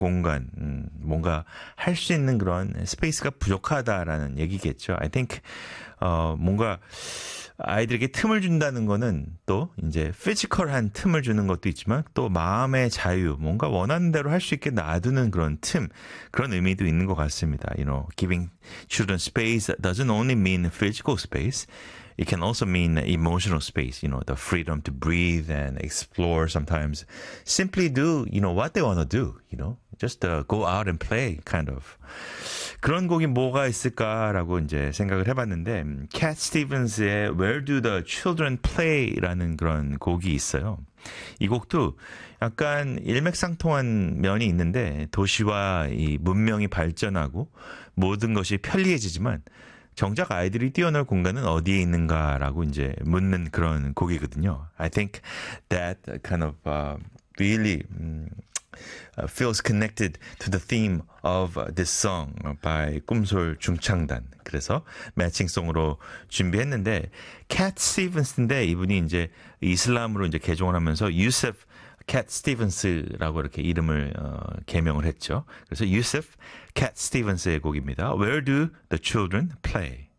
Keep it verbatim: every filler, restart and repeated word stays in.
공간, 음, 뭔가 할 수 있는 그런 스페이스가 부족하다라는 얘기겠죠. I think 어, 뭔가 아이들에게 틈을 준다는 거는 또 이제 피지컬한 틈을 주는 것도 있지만 또 마음의 자유, 뭔가 원하는 대로 할 수 있게 놔두는 그런 틈, 그런 의미도 있는 것 같습니다. You know, giving children space doesn't only mean physical space. It can also mean emotional space, you know, the freedom to breathe and explore sometimes. Simply do, you know, what they want to do, you know, just uh, go out and play, kind of. 그런 곡이 뭐가 있을까라고 이제 생각을 해봤는데, 캣 스티븐스의 Where Do the Children Play?라는 그런 곡이 있어요. 이 곡도 약간 일맥상통한 면이 있는데, 도시와 이 문명이 발전하고 모든 것이 편리해지지만, 정작 아이들이 뛰어놀 공간은 어디에 있는가라고 이제 묻는 그런 곡이거든요. I think that kind of uh, really um, uh, feels connected to the theme of this song by 꿈솔 중창단. 그래서 매칭송으로 준비했는데 캣 스티븐스인데 이분이 이제 이슬람으로 이제 개종을 하면서 유셉 캣 스티븐스라고 이렇게 이름을 어, 개명을 했죠. 그래서 유셉 캣 스티븐스의 곡입니다. Where do the children play?